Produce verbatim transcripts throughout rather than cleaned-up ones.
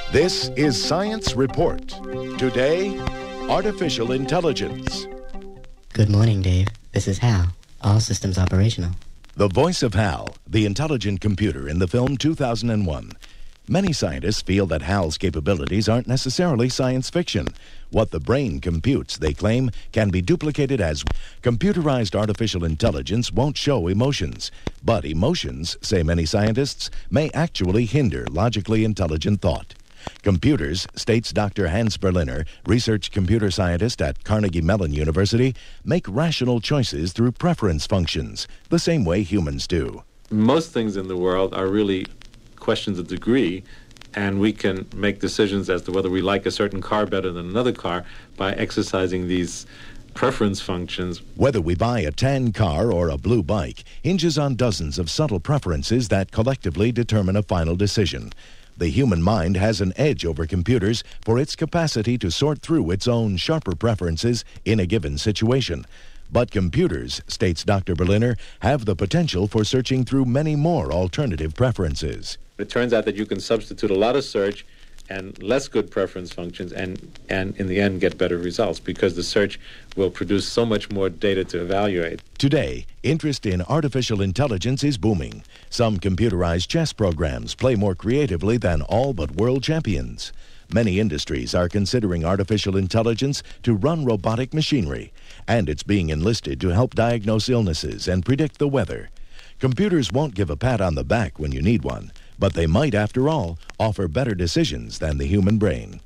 This is Science Report. Today, artificial intelligence. Good morning, Dave. This is Hal. All systems operational. The voice of Hal, the intelligent computer in the film two thousand one. Many scientists feel that Hal's capabilities aren't necessarily science fiction. What the brain computes, they claim, can be duplicated as computerized artificial intelligence won't show emotions. But emotions, say many scientists, may actually hinder logically intelligent thought. Computers, states Doctor Hans Berliner, research computer scientist at Carnegie Mellon University, make rational choices through preference functions, the same way humans do. Most things in the world are really questions of degree, and we can make decisions as to whether we like a certain car better than another car by exercising these preference functions. Whether we buy a tan car or a blue bike hinges on dozens of subtle preferences that collectively determine a final decision. The human mind has an edge over computers for its capacity to sort through its own sharper preferences in a given situation. But computers, states Doctor Berliner, have the potential for searching through many more alternative preferences. It turns out that you can substitute a lot of search and less good preference functions and, and in the end get better results because the search will produce so much more data to evaluate. Today, interest in artificial intelligence is booming. Some computerized chess programs play more creatively than all but world champions. Many industries are considering artificial intelligence to run robotic machinery, and it's being enlisted to help diagnose illnesses and predict the weather. Computers won't give a pat on the back when you need one, but they might, after all, offer better decisions than the human brain.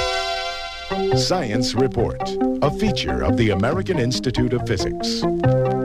Science Report, a feature of the American Institute of Physics.